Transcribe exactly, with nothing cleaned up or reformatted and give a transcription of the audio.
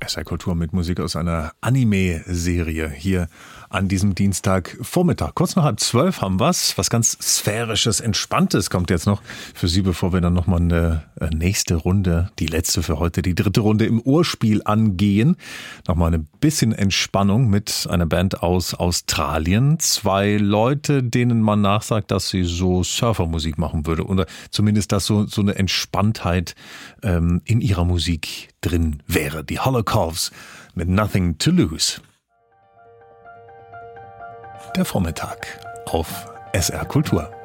S R Kultur mit Musik aus einer Anime-Serie hier an diesem Dienstagvormittag. Kurz nach halb zwölf haben wir's. Was ganz Sphärisches, Entspanntes kommt jetzt noch für Sie, bevor wir dann nochmal eine nächste Runde, die letzte für heute, die dritte Runde im Ohrspiel angehen. Nochmal ein bisschen Entspannung mit einer Band aus Australien. Zwei Leute, denen man nachsagt, dass sie so Surfermusik machen würde. Oder zumindest, dass so, so eine Entspanntheit ähm, in ihrer Musik drin wäre. Die Holocaust mit Nothing to Lose. Der Vormittag auf S R Kultur.